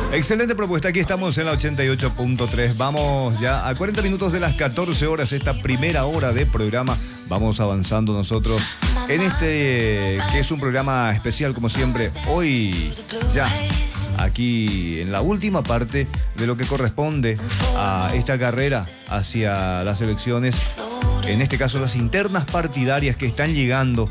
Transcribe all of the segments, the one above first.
Excelente propuesta, aquí estamos en la 88.3. Vamos ya a 40 minutos de las 14 horas, esta primera hora de programa. Vamos avanzando nosotros en este, que es un programa especial como siempre. Hoy ya aquí en la última parte de lo que corresponde a esta carrera hacia las elecciones, en este caso las internas partidarias que están llegando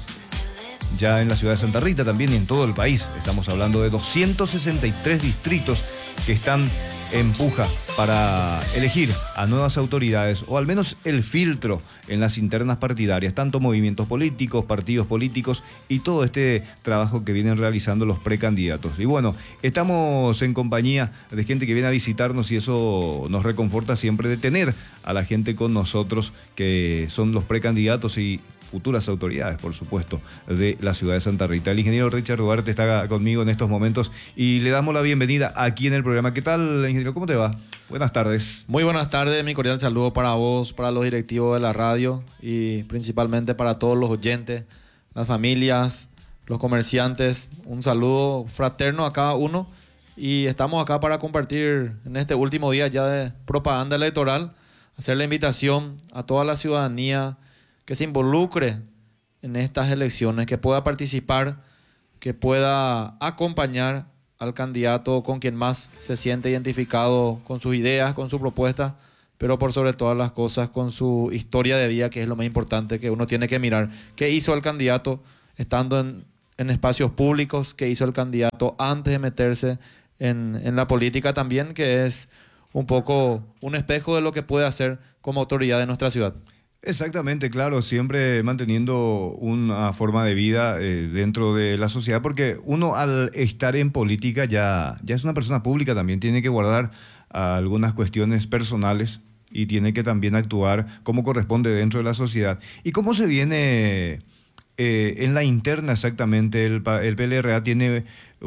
ya en la ciudad de Santa Rita también y en todo el país. Estamos hablando de 263 distritos que están en puja para elegir a nuevas autoridades, o al menos el filtro en las internas partidarias, tanto movimientos políticos, partidos políticos y todo este trabajo que vienen realizando los precandidatos. Y bueno, estamos en compañía de gente que viene a visitarnos y eso nos reconforta siempre de tener a la gente con nosotros que son los precandidatos y futuras autoridades, por supuesto, de la ciudad de Santa Rita. El ingeniero Richard Duarte está conmigo en estos momentos y le damos la bienvenida aquí en el programa. ¿Qué tal, ingeniero? ¿Cómo te va? Buenas tardes. Muy buenas tardes, mi cordial saludo para vos, para los directivos de la radio y principalmente para todos los oyentes, las familias, los comerciantes. Un saludo fraterno a cada uno y estamos acá para compartir en este último día ya de propaganda electoral, hacer la invitación a toda la ciudadanía que se involucre en estas elecciones, que pueda participar, que pueda acompañar al candidato con quien más se siente identificado con sus ideas, con su propuesta, pero por sobre todas las cosas con su historia de vida, que es lo más importante que uno tiene que mirar. ¿Qué hizo el candidato estando en espacios públicos? ¿Qué hizo el candidato antes de meterse en la política también? Que es un poco un espejo de lo que puede hacer como autoridad de nuestra ciudad. Exactamente, claro, siempre manteniendo una forma de vida dentro de la sociedad, porque uno al estar en política ya es una persona pública, también tiene que guardar algunas cuestiones personales y tiene que también actuar como corresponde dentro de la sociedad. ¿Y cómo se viene en la interna exactamente? El PLRA tiene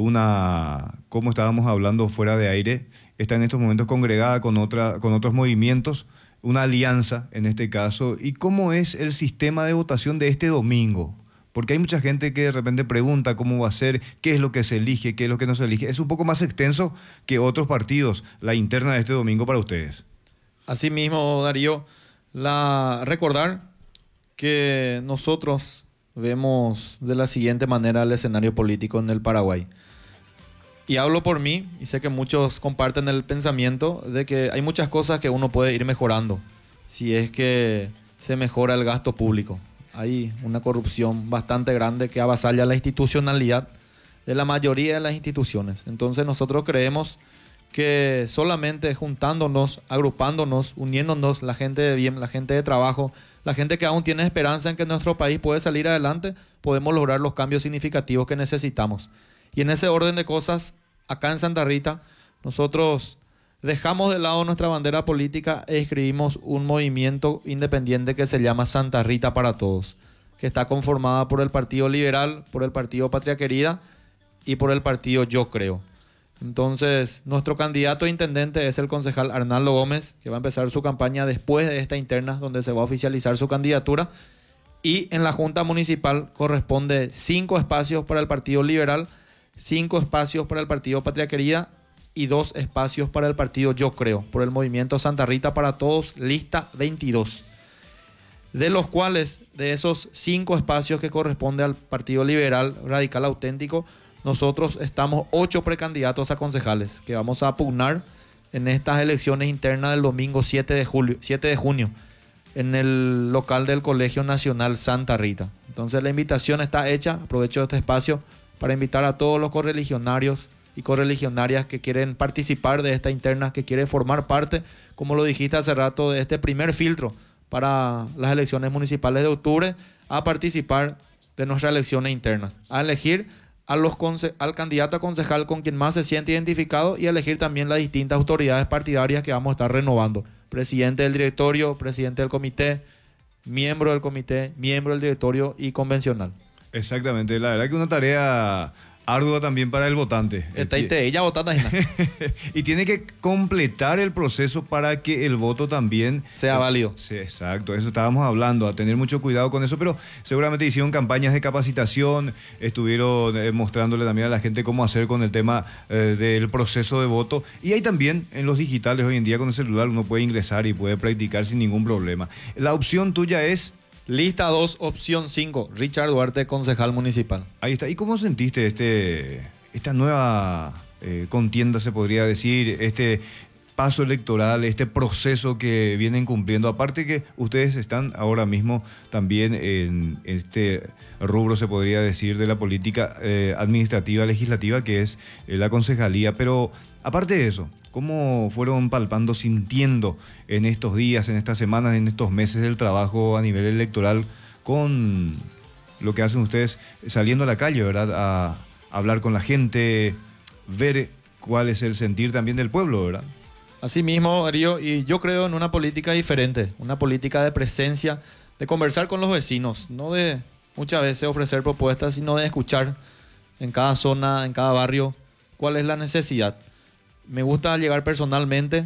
una, como estábamos hablando fuera de aire, está en estos momentos congregada con otros movimientos, una alianza en este caso. ¿Y cómo es el sistema de votación de este domingo? Porque hay mucha gente que de repente pregunta cómo va a ser, qué es lo que se elige, qué es lo que no se elige. Es un poco más extenso que otros partidos, la interna de este domingo para ustedes. Asimismo, Darío, recordar que nosotros vemos de la siguiente manera el escenario político en el Paraguay. Y hablo por mí, y sé que muchos comparten el pensamiento de que hay muchas cosas que uno puede ir mejorando si es que se mejora el gasto público. Hay una corrupción bastante grande que avasalla la institucionalidad de la mayoría de las instituciones. Entonces nosotros creemos que solamente juntándonos, agrupándonos, uniéndonos, la gente de bien, la gente de trabajo, la gente que aún tiene esperanza en que nuestro país puede salir adelante, podemos lograr los cambios significativos que necesitamos. Y en ese orden de cosas, acá en Santa Rita, nosotros dejamos de lado nuestra bandera política e escribimos un movimiento independiente que se llama Santa Rita para Todos, que está conformada por el Partido Liberal, por el Partido Patria Querida y por el Partido Yo Creo. Entonces, nuestro candidato a intendente es el concejal Arnaldo Gómez, que va a empezar su campaña después de esta interna, donde se va a oficializar su candidatura. Y en la Junta Municipal corresponde 5 espacios para el Partido Liberal, 5 espacios para el Partido Patria Querida y 2 espacios para el Partido Yo Creo, por el movimiento Santa Rita para Todos, lista 22. De los cuales, de esos 5 espacios que corresponde al Partido Liberal Radical Auténtico, nosotros estamos 8 precandidatos a concejales que vamos a pugnar en estas elecciones internas del domingo 7 de junio en el local del Colegio Nacional Santa Rita. Entonces la invitación está hecha, aprovecho este espacio para invitar a todos los correligionarios y correligionarias que quieren participar de esta interna, que quieren formar parte, como lo dijiste hace rato, de este primer filtro para las elecciones municipales de octubre, a participar de nuestras elecciones internas, a elegir al candidato a concejal con quien más se siente identificado y a elegir también las distintas autoridades partidarias que vamos a estar renovando. Presidente del directorio, presidente del comité, miembro del directorio y convencional. Exactamente, la verdad que una tarea ardua también para el votante. Ella votando. Y tiene que completar el proceso para que el voto también sea válido. Sí, exacto, eso estábamos hablando, a tener mucho cuidado con eso, pero seguramente hicieron campañas de capacitación, estuvieron mostrándole también a la gente cómo hacer con el tema del proceso de voto. Y hay también en los digitales hoy en día con el celular uno puede ingresar y puede practicar sin ningún problema. La opción tuya es... Lista 2, opción 5, Richard Duarte, concejal municipal. Ahí está. ¿Y cómo sentiste esta nueva contienda, se podría decir, este paso electoral, este proceso que vienen cumpliendo? Aparte que ustedes están ahora mismo también en este rubro, se podría decir, de la política administrativa, legislativa, que es la concejalía. Pero aparte de eso, ¿cómo fueron palpando, sintiendo en estos días, en estas semanas, en estos meses el trabajo a nivel electoral con lo que hacen ustedes saliendo a la calle, ¿verdad? A hablar con la gente, ver cuál es el sentir también del pueblo, ¿verdad? Así mismo, Darío, y yo creo en una política diferente, una política de presencia, de conversar con los vecinos, no de muchas veces ofrecer propuestas, sino de escuchar en cada zona, en cada barrio, cuál es la necesidad. Me gusta llegar personalmente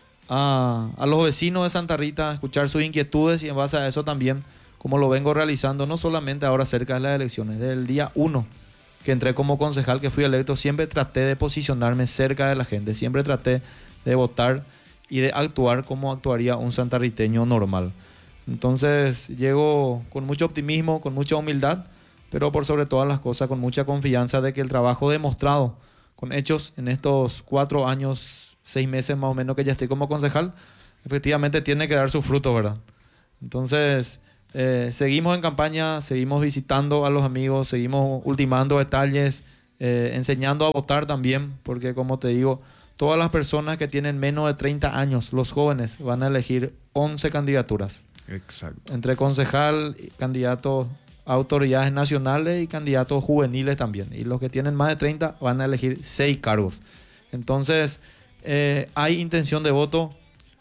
a los vecinos de Santa Rita, escuchar sus inquietudes y en base a eso también, como lo vengo realizando, no solamente ahora cerca de las elecciones, desde el día 1 que entré como concejal, que fui electo, siempre traté de posicionarme cerca de la gente, siempre traté de votar y de actuar como actuaría un santarriteño normal. Entonces llego con mucho optimismo, con mucha humildad, pero por sobre todas las cosas con mucha confianza de que el trabajo demostrado con hechos en estos 4 años, 6 meses más o menos que ya estoy como concejal, efectivamente tiene que dar sus frutos, ¿verdad? Entonces, seguimos en campaña, seguimos visitando a los amigos, seguimos ultimando detalles, enseñando a votar también, porque como te digo, todas las personas que tienen menos de 30 años, los jóvenes, van a elegir 11 candidaturas. Exacto. Entre concejal, candidatos a autoridades nacionales y candidatos juveniles también. Y los que tienen más de 30 van a elegir 6 cargos. Entonces, hay intención de voto,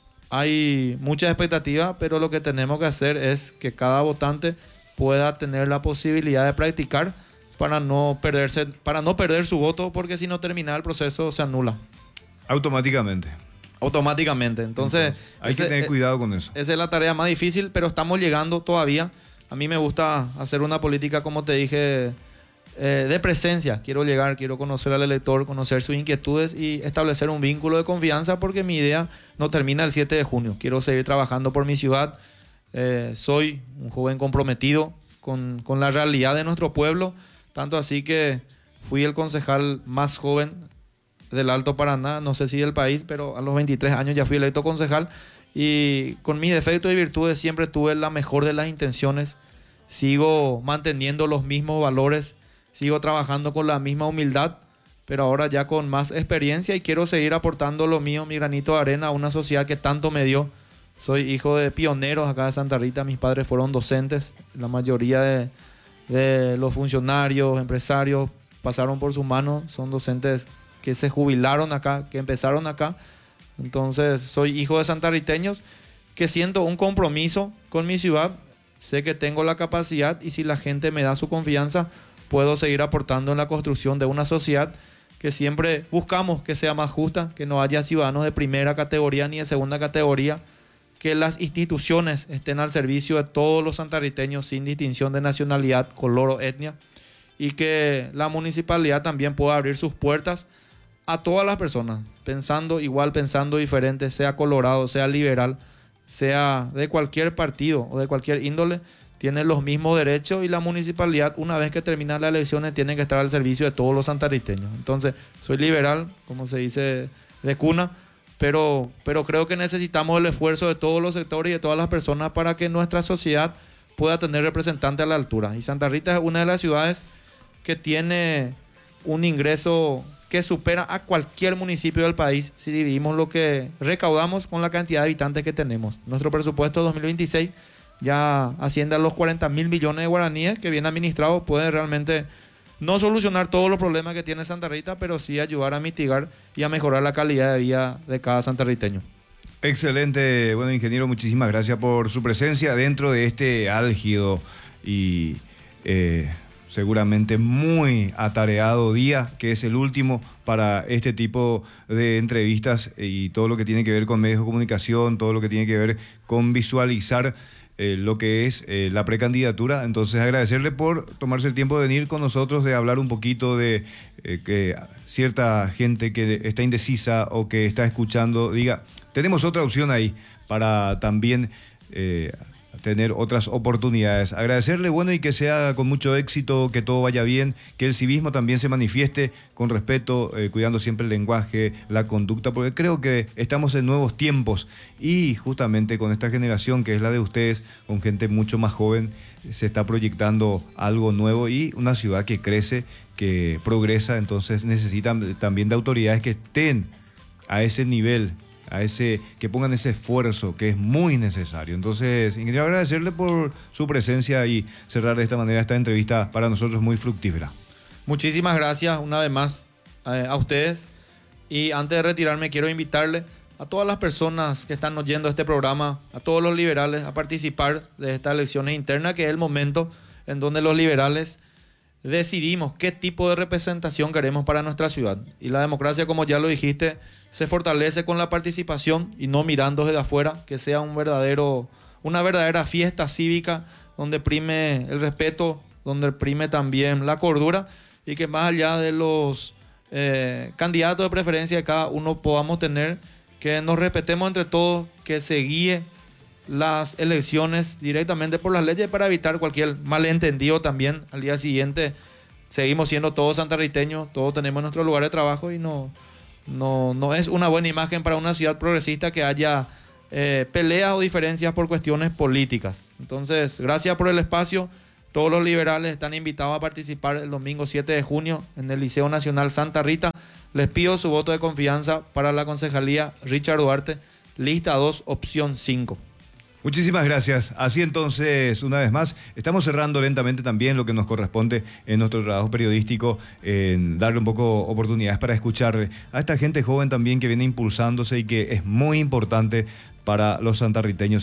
hay mucha expectativa, pero lo que tenemos que hacer es que cada votante pueda tener la posibilidad de practicar para no perder su voto, porque si no termina el proceso se anula. Automáticamente. Entonces hay que tener cuidado con eso. Esa es la tarea más difícil, pero estamos llegando todavía. A mí me gusta hacer una política, como te dije, de presencia. Quiero llegar, quiero conocer al elector, conocer sus inquietudes y establecer un vínculo de confianza, porque mi idea no termina el 7 de junio. Quiero seguir trabajando por mi ciudad. Soy un joven comprometido con la realidad de nuestro pueblo, tanto así que fui el concejal más joven del Alto Paraná, no sé si del país, pero a los 23 años ya fui electo concejal y con mis defectos y virtudes siempre tuve la mejor de las intenciones. Sigo manteniendo los mismos valores, sigo trabajando con la misma humildad, pero ahora ya con más experiencia y quiero seguir aportando lo mío, mi granito de arena a una sociedad que tanto me dio. Soy hijo de pioneros acá de Santa Rita, mis padres fueron docentes, la mayoría de los funcionarios, empresarios pasaron por sus manos, son docentes que se jubilaron acá, que empezaron acá. Entonces soy hijo de santarriteños que siento un compromiso con mi ciudad, sé que tengo la capacidad y si la gente me da su confianza puedo seguir aportando en la construcción de una sociedad que siempre buscamos que sea más justa, que no haya ciudadanos de primera categoría ni de segunda categoría, que las instituciones estén al servicio de todos los santarriteños sin distinción de nacionalidad, color o etnia, y que la municipalidad también pueda abrir sus puertas a todas las personas, pensando igual, pensando diferente, sea colorado, sea liberal, sea de cualquier partido o de cualquier índole, tienen los mismos derechos y la municipalidad, una vez que terminan las elecciones, tiene que estar al servicio de todos los santarriteños. Entonces, soy liberal, como se dice de cuna, pero creo que necesitamos el esfuerzo de todos los sectores y de todas las personas para que nuestra sociedad pueda tener representantes a la altura. Y Santa Rita es una de las ciudades que tiene un ingreso que supera a cualquier municipio del país si dividimos lo que recaudamos con la cantidad de habitantes que tenemos. Nuestro presupuesto 2026 ya asciende a los 40.000 millones de guaraníes, que bien administrado puede realmente no solucionar todos los problemas que tiene Santa Rita, pero sí ayudar a mitigar y a mejorar la calidad de vida de cada santarriteño. Excelente. Bueno, ingeniero, muchísimas gracias por su presencia dentro de este álgido y seguramente muy atareado día, que es el último para este tipo de entrevistas y todo lo que tiene que ver con medios de comunicación, todo lo que tiene que ver con visualizar lo que es la precandidatura. Entonces agradecerle por tomarse el tiempo de venir con nosotros, de hablar un poquito de que cierta gente que está indecisa o que está escuchando diga, tenemos otra opción ahí para también tener otras oportunidades. Agradecerle, bueno, y que sea con mucho éxito, que todo vaya bien, que el civismo también se manifieste con respeto, cuidando siempre el lenguaje, la conducta, porque creo que estamos en nuevos tiempos y justamente con esta generación que es la de ustedes, con gente mucho más joven, se está proyectando algo nuevo y una ciudad que crece, que progresa. Entonces necesitan también de autoridades que estén a ese nivel, que pongan ese esfuerzo que es muy necesario. Entonces, ingeniero, agradecerle por su presencia y cerrar de esta manera esta entrevista para nosotros muy fructífera. Muchísimas gracias una vez más a ustedes. Y antes de retirarme, quiero invitarle a todas las personas que están oyendo este programa, a todos los liberales, a participar de estas elecciones internas, que es el momento en donde los liberales decidimos qué tipo de representación queremos para nuestra ciudad. Y la democracia, como ya lo dijiste, se fortalece con la participación y no mirando desde afuera, que sea una verdadera fiesta cívica donde prime el respeto, donde prime también la cordura, y que más allá de los candidatos de preferencia de cada uno podamos tener, que nos respetemos entre todos, que se guíe las elecciones directamente por las leyes para evitar cualquier malentendido también. Al día siguiente seguimos siendo todos santarriteños, todos tenemos nuestro lugar de trabajo y no es una buena imagen para una ciudad progresista que haya peleas o diferencias por cuestiones políticas. Entonces, gracias por el espacio. Todos los liberales están invitados a participar el domingo 7 de junio en el Liceo Nacional Santa Rita. Les pido su voto de confianza para la concejalía Richard Duarte, lista 2, opción 5. Muchísimas gracias. Así entonces, una vez más, estamos cerrando lentamente también lo que nos corresponde en nuestro trabajo periodístico, en darle un poco oportunidades para escuchar a esta gente joven también que viene impulsándose y que es muy importante para los santarriteños.